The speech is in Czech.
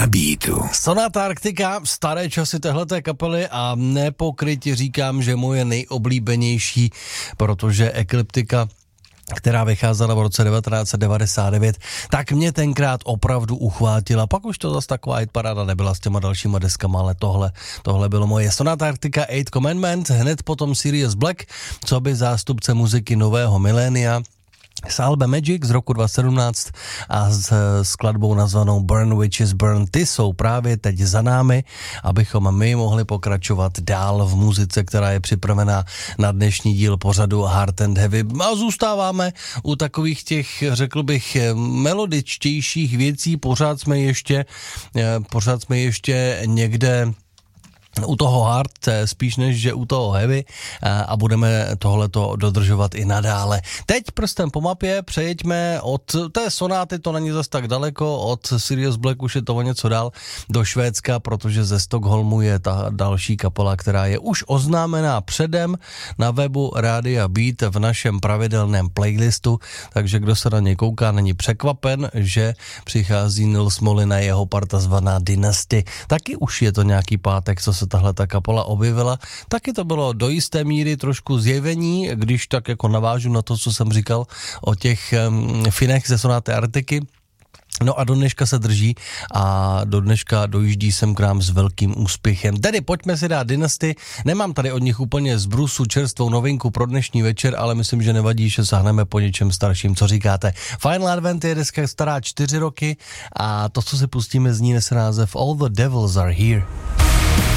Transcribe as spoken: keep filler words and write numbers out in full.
Beatu. Sonata Arctica, staré časy téhleté kapely a nepokrytě říkám, že moje nejoblíbenější, protože Ekliptika, která vycházela v roce devatenáct set devadesát devět, tak mě tenkrát opravdu uchvátila. Pak už to zase taková hitparáda nebyla s těma dalšíma deskama, ale tohle, tohle bylo moje. Sonata Arctica Eight Commandment, hned potom Sirius Black, co by zástupce muziky nového milénia, s albem Magic z roku dva tisíce sedmnáct a s skladbou nazvanou Burn Witches Burn. Ty jsou právě teď za námi, abychom my mohli pokračovat dál v muzice, která je připravená na dnešní díl pořadu Hard and Heavy. A zůstáváme u takových těch, řekl bych, melodičtějších věcí. Pořád jsme ještě, pořád jsme ještě někde u toho hard, spíš než že u toho heavy, a budeme tohleto dodržovat i nadále. Teď prstem po mapě přejeďme od té sonáty, to není zas tak daleko, od Sirius Black už je to o něco dál, do Švédska, protože ze Stockholmu je ta další kapela, která je už oznámená předem na webu Rádia Beat v našem pravidelném playlistu, takže kdo se na ně kouká, není překvapen, že přichází Nils Molin a jeho parta zvaná Dynasty. Taky už je to nějaký pátek, co se tahle ta kapela objevila. Taky to bylo do jisté míry trošku zjevení, když tak jako navážu na to, co jsem říkal o těch um, Finech ze Sonaty Arctiky. No a do dneška se drží a do dneška dojíždí sem k nám s velkým úspěchem. Tedy pojďme si dát Dynasty. Nemám tady od nich úplně z brusu čerstvou novinku pro dnešní večer, ale myslím, že nevadí, že sahneme po něčem starším. Co říkáte? Final Advent je deska stará čtyři roky a to, co si pustíme, zní nese název All the Devils Are Here.